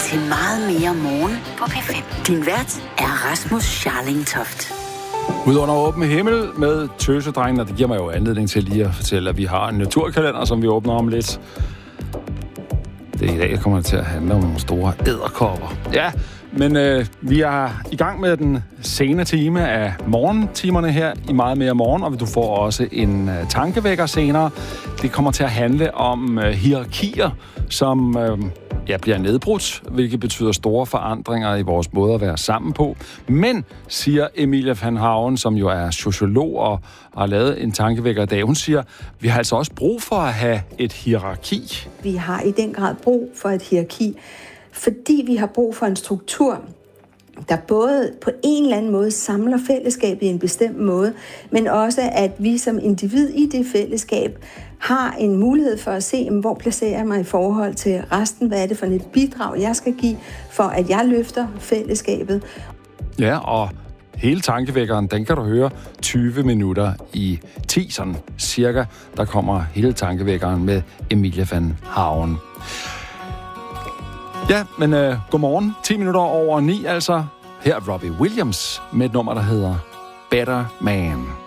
til Meget mere morgen på P5. Din vært er Rasmus Scharling-Toft. Ud under åben himmel med tøsedrengen, og det giver mig jo anledning til lige at fortælle, at vi har en naturkalender, som vi åbner om lidt. Det er i dag, der kommer til at handle om nogle store edderkopper. Ja, men vi er i gang med den sene time af morgentimerne her i Meget mere morgen, og du får også en tankevækker senere. Det kommer til at handle om hierarkier, som bliver nedbrudt, hvilket betyder store forandringer i vores måde at være sammen på. Men, siger Emilia van Hauen, som jo er sociolog og har lavet en tankevækker i dag, hun siger, vi har altså også brug for at have et hierarki. Vi har i den grad brug for et hierarki, fordi vi har brug for en struktur, der både på en eller anden måde samler fællesskabet i en bestemt måde, men også at vi som individ i det fællesskab har en mulighed for at se, hvor placerer jeg mig i forhold til resten, hvad er det for et bidrag, jeg skal give, for at jeg løfter fællesskabet. Ja, og hele tankevækkeren, den kan du høre 20 minutter i 10, sådan cirka. Der kommer hele tankevækkeren med Emilia van Hauen. Ja, men godmorgen. 10 minutter over 9 altså. Her er Robbie Williams med et nummer, der hedder Better Man.